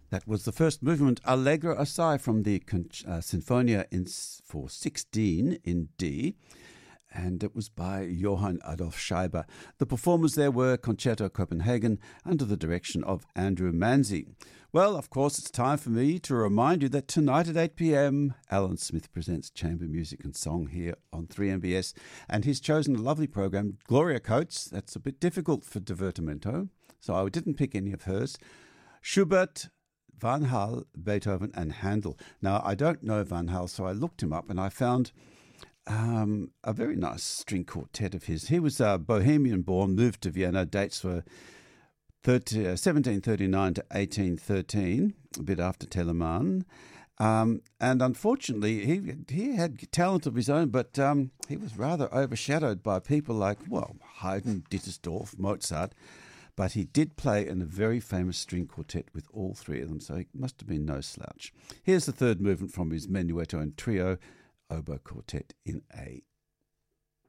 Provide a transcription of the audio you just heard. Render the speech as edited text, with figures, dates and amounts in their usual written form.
That was the first movement, Allegro Assai, from the Sinfonia for 16 in D, and it was by Johann Adolf Scheiber. The performers there were Concerto Copenhagen under the direction of Andrew Manzi. Well, of course, it's time for me to remind you that tonight at 8 p.m, Alan Smith presents Chamber Music and Song here on 3MBS, and he's chosen a lovely program, Gloria Coates. That's a bit difficult for Divertimento, so I didn't pick any of hers. Schubert, Van Hal, Beethoven and Handel. Now, I don't know Van Hal, so I looked him up and I found a very nice string quartet of his. He was Bohemian born, moved to Vienna. Dates were 1739 to 1813, a bit after Telemann. And unfortunately, he had talent of his own, but he was rather overshadowed by people like, Haydn, Dittersdorf, Mozart. But he did play in a very famous string quartet with all three of them, so he must have been no slouch. Here's the third movement from his Menuetto and Trio Oboe Quartet in A.